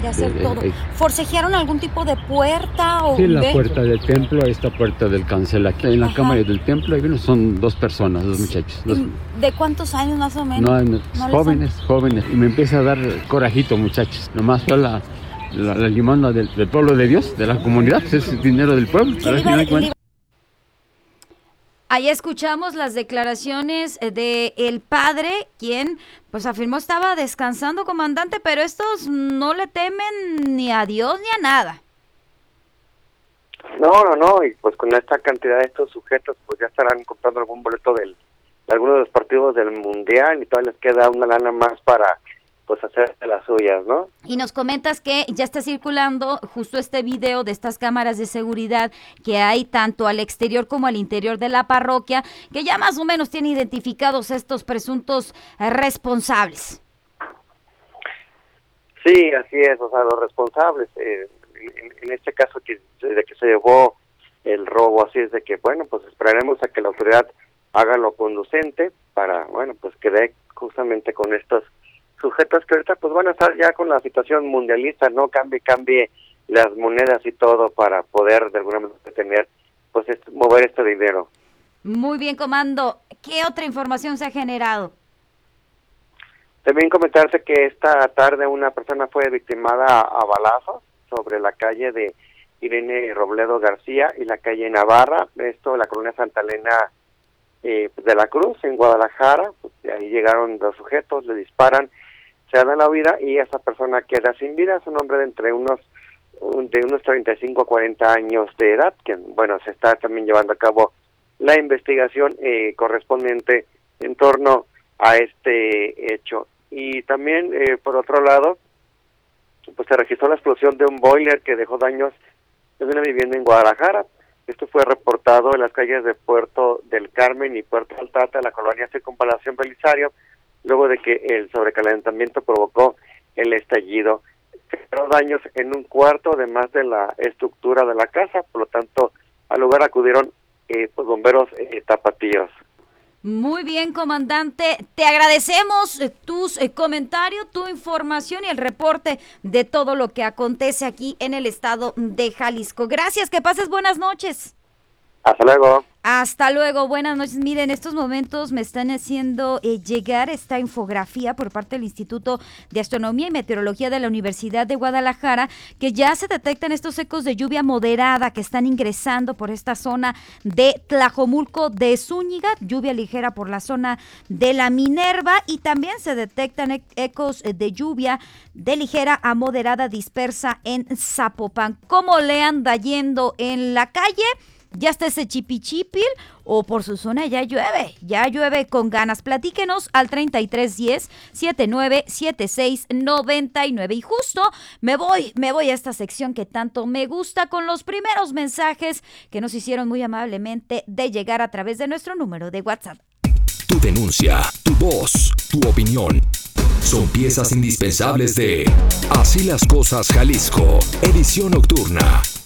De hacer todo. ¿Forcejearon algún tipo de puerta o sí, la puerta del templo, esta puerta del cancel. Aquí en la cámara del templo, ahí son 2 personas, 2 muchachos. ¿De cuántos años más o menos? No, jóvenes. Y me empieza a dar corajito, muchachos. Nomás fue la limosna del pueblo de Dios, de la comunidad, pues es dinero del pueblo. Ahí escuchamos las declaraciones de el padre, quien pues afirmó estaba descansando, comandante, pero estos no le temen ni a Dios ni a nada. No, y pues con esta cantidad de estos sujetos, pues ya estarán comprando algún boleto de algunos de los partidos del Mundial y todavía les queda una lana más para pues hacer de las suyas, ¿no? Y nos comentas que ya está circulando justo este video de estas cámaras de seguridad que hay tanto al exterior como al interior de la parroquia, que ya más o menos tienen identificados estos presuntos responsables. Sí, así es, o sea, los responsables, en este caso de que se llevó el robo, así es de que, bueno, pues esperaremos a que la autoridad haga lo conducente para, bueno, pues que dé justamente con estos sujetos que ahorita pues van a estar ya con la situación mundialista, ¿no? Cambie las monedas y todo para poder de alguna manera tener, pues mover este dinero. Muy bien, comando. ¿Qué otra información se ha generado? También comentarte que esta tarde una persona fue victimada a balazos sobre la calle de Irene Robledo García y la calle Navarra, esto la colonia Santa Elena de la Cruz, en Guadalajara. Pues, ahí llegaron 2 sujetos, le disparan, se dan la vida y esa persona queda sin vida. Es un hombre de unos 35 a 40 años de edad, que bueno, se está también llevando a cabo la investigación correspondiente en torno a este hecho. Y también, por otro lado, pues se registró la explosión de un boiler que dejó daños en una vivienda en Guadalajara. Esto fue reportado en las calles de Puerto del Carmen y Puerto Altata, en la colonia Circunvalación Belisario, luego de que el sobrecalentamiento provocó el estallido. Generó daños en un cuarto, además de la estructura de la casa, por lo tanto, al lugar acudieron pues bomberos tapatíos. Muy bien, comandante. Te agradecemos tus comentarios, tu información y el reporte de todo lo que acontece aquí en el estado de Jalisco. Gracias, que pases buenas noches. Hasta luego. Hasta luego, buenas noches. Miren, en estos momentos me están haciendo llegar esta infografía por parte del Instituto de Astronomía y Meteorología de la Universidad de Guadalajara, que ya se detectan estos ecos de lluvia moderada que están ingresando por esta zona de Tlajomulco de Zúñiga, lluvia ligera por la zona de la Minerva, y también se detectan ecos de lluvia de ligera a moderada dispersa en Zapopan. ¿Cómo le anda yendo en la calle? ¿Ya está ese chipichipil o por su zona ya llueve con ganas? Platíquenos al 3310-797699. Y justo me voy a esta sección que tanto me gusta con los primeros mensajes que nos hicieron muy amablemente de llegar a través de nuestro número de WhatsApp. Tu denuncia, tu voz, tu opinión son piezas indispensables de Así las Cosas Jalisco, edición nocturna.